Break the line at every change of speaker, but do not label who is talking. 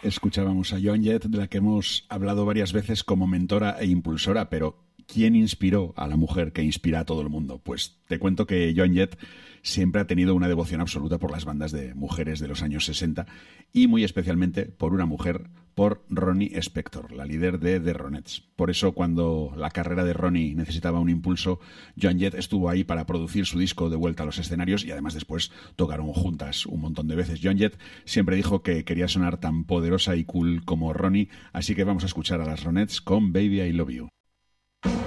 Escuchábamos a Joan Jett, de la que hemos hablado varias veces como mentora e impulsora, pero ¿quién inspiró a la mujer que inspira a todo el mundo? Pues te cuento que Joan Jett siempre ha tenido una devoción absoluta por las bandas de mujeres de los años 60 y muy especialmente por una mujer, por Ronnie Spector, la líder de The Ronettes. Por eso, cuando la carrera de Ronnie necesitaba un impulso, Joan Jett estuvo ahí para producir su disco de vuelta a los escenarios y además después tocaron juntas un montón de veces. Joan Jett siempre dijo que quería sonar tan poderosa y cool como Ronnie, así que vamos a escuchar a las Ronettes con Baby I Love You.